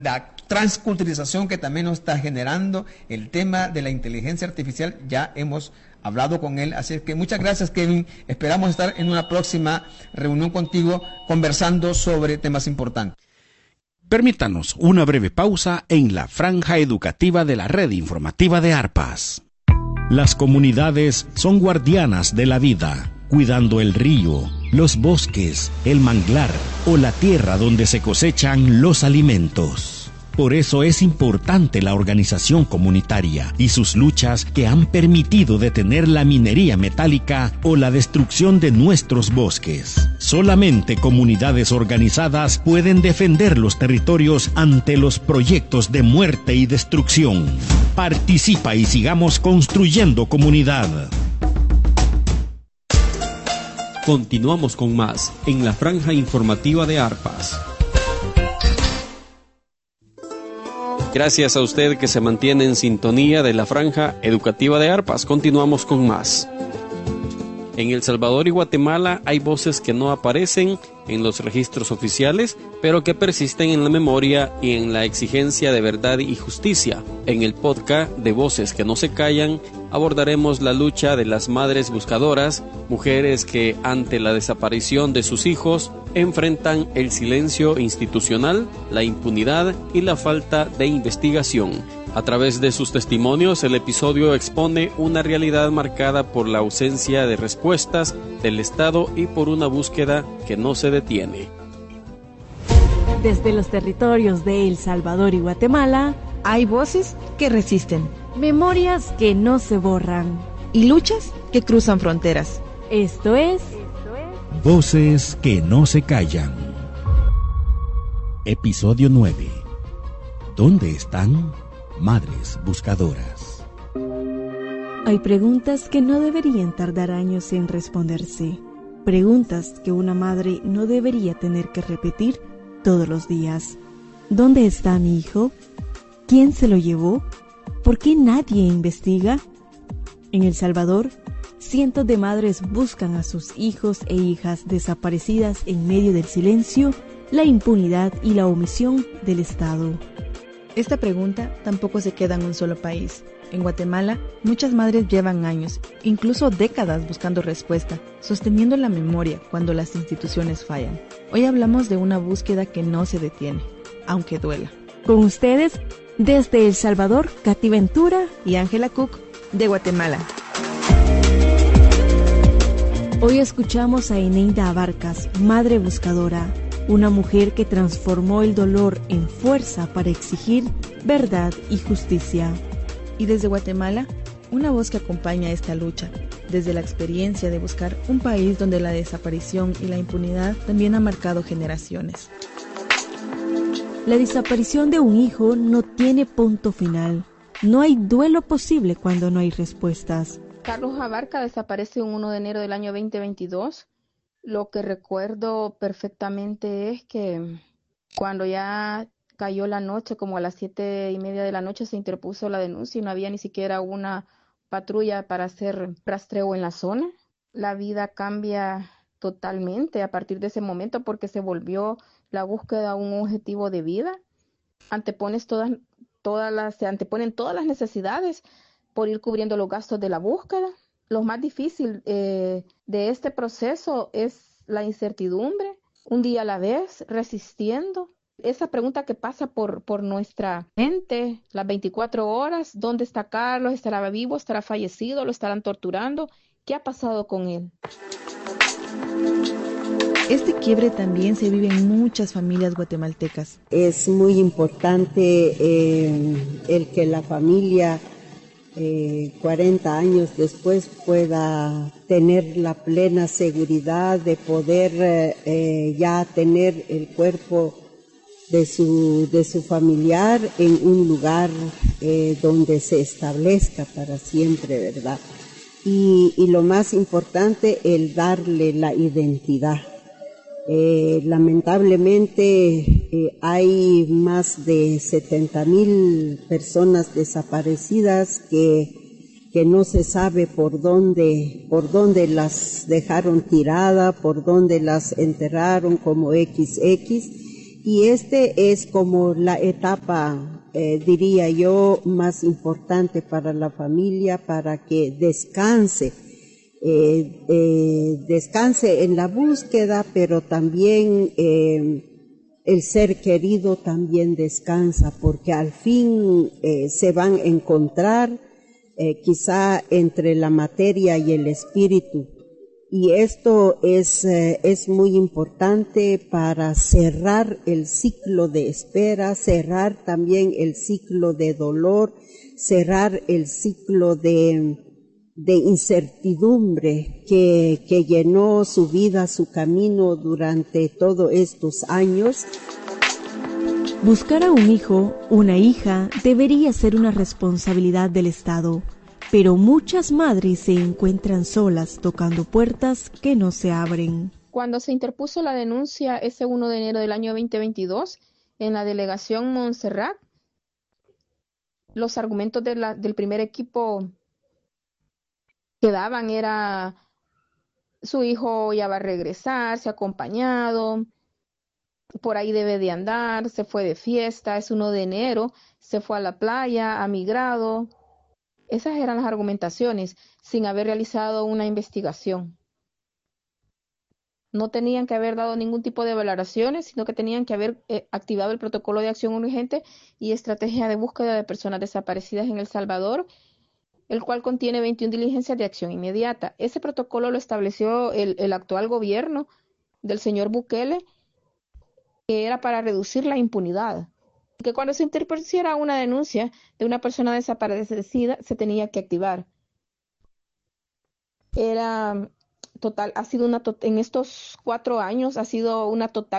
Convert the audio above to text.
La transculturización que también nos está generando el tema de la inteligencia artificial, ya hemos hablado con él, así que muchas gracias, Kevin. Esperamos estar en una próxima reunión contigo conversando sobre temas importantes. Permítanos una breve pausa en la franja educativa de la red informativa de ARPAS. Las comunidades son guardianas de la vida, cuidando el río, los bosques, el manglar o la tierra donde se cosechan los alimentos. Por eso es importante la organización comunitaria y sus luchas que han permitido detener la minería metálica o la destrucción de nuestros bosques. Solamente comunidades organizadas pueden defender los territorios ante los proyectos de muerte y destrucción. Participa y sigamos construyendo comunidad. Continuamos con más en la franja informativa de ARPAS. Gracias a usted que se mantiene en sintonía de la franja educativa de ARPAS. Continuamos con más. En El Salvador y Guatemala hay voces que no aparecen en los registros oficiales, pero que persisten en la memoria y en la exigencia de verdad y justicia. En el podcast de Voces que no se callan, abordaremos la lucha de las madres buscadoras, mujeres que ante la desaparición de sus hijos enfrentan el silencio institucional, la impunidad y la falta de investigación. A través de sus testimonios, el episodio expone una realidad marcada por la ausencia de respuestas del Estado y por una búsqueda que no se detiene. Desde los territorios de El Salvador y Guatemala, hay voces que resisten, memorias que no se borran y luchas que cruzan fronteras. Esto es Voces que no se callan. Episodio 9. ¿Dónde están madres buscadoras? Hay preguntas que no deberían tardar años en responderse. Preguntas que una madre no debería tener que repetir todos los días. ¿Dónde está mi hijo? ¿Quién se lo llevó? ¿Por qué nadie investiga? En El Salvador, cientos de madres buscan a sus hijos e hijas desaparecidas en medio del silencio, la impunidad y la omisión del Estado. Esta pregunta tampoco se queda en un solo país. En Guatemala, muchas madres llevan años, incluso décadas buscando respuesta, sosteniendo la memoria cuando las instituciones fallan. Hoy hablamos de una búsqueda que no se detiene, aunque duela. Con ustedes, desde El Salvador, Katy Ventura y Ángela Cook, de Guatemala. Hoy escuchamos a Eneida Abarcas, madre buscadora, una mujer que transformó el dolor en fuerza para exigir verdad y justicia. Y desde Guatemala, una voz que acompaña esta lucha, desde la experiencia de buscar un país donde la desaparición y la impunidad también han marcado generaciones. La desaparición de un hijo no tiene punto final. No hay duelo posible cuando no hay respuestas. Carlos Abarca desaparece un 1 de enero del año 2022. Lo que recuerdo perfectamente es que cuando ya cayó la noche, como a las 7:30 de la noche, se interpuso la denuncia y no había ni siquiera una patrulla para hacer rastreo en la zona. La vida cambia totalmente a partir de ese momento porque se volvió la búsqueda un objetivo de vida. Se anteponen todas las necesidades por ir cubriendo los gastos de la búsqueda. Lo más difícil de este proceso es la incertidumbre, un día a la vez, resistiendo. Esa pregunta que pasa por nuestra mente las 24 horas, ¿dónde está Carlos? ¿Estará vivo? ¿Estará fallecido? ¿Lo estarán torturando? ¿Qué ha pasado con él? Este quiebre también se vive en muchas familias guatemaltecas. Es muy importante el que la familia 40 años después pueda tener la plena seguridad de poder ya tener el cuerpo de su familiar en un lugar donde se establezca para siempre, ¿verdad? Y lo más importante, el darle la identidad. Lamentablemente hay más de 70,000 personas desaparecidas que no se sabe por dónde las dejaron tiradas, por dónde las enterraron como XX, Y este es como la etapa, diría yo, más importante para la familia, para que descanse en la búsqueda, pero también el ser querido también descansa, porque al fin se van a encontrar quizá entre la materia y el espíritu. Y esto es muy importante para cerrar el ciclo de espera, cerrar también el ciclo de dolor, cerrar el ciclo de incertidumbre que llenó su vida, su camino durante todos estos años. Buscar a un hijo, una hija, debería ser una responsabilidad del Estado, pero muchas madres se encuentran solas tocando puertas que no se abren. Cuando se interpuso la denuncia ese 1 de enero del año 2022 en la delegación Montserrat, los argumentos del primer equipo que daban era: su hijo ya va a regresar, se ha acompañado, por ahí debe de andar, se fue de fiesta, es 1 de enero, se fue a la playa, ha migrado. Esas eran las argumentaciones, sin haber realizado una investigación. No tenían que haber dado ningún tipo de valoraciones, sino que tenían que haber activado el protocolo de acción urgente y estrategia de búsqueda de personas desaparecidas en El Salvador, el cual contiene 21 diligencias de acción inmediata. Ese protocolo lo estableció el actual gobierno del señor Bukele, que era para reducir la impunidad. Que cuando se interpusiera una denuncia de una persona desaparecida, se tenía que activar. Era total, ha sido en estos 4 años, ha sido una total